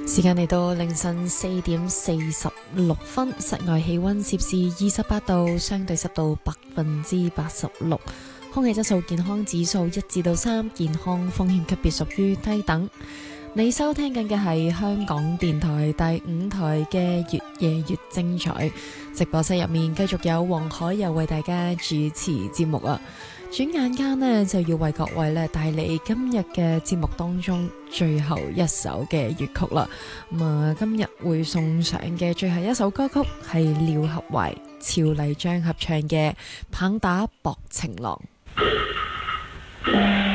時間嚟到凌晨4:46，室外氣溫攝氏28度，相對濕度86%，空氣質素健康指數1至3，健康風險級別屬於低等。你收聽緊嘅係香港電台第5台嘅越夜越精彩，直播室入面繼續有黃海又為大家主持節目啊！轉眼間呢，就要為各位咧帶嚟今日嘅節目當中最後一首嘅粵曲啦。今日會送上嘅最後一首歌曲係廖合懷、趙麗章合唱嘅《棒打薄情郎》。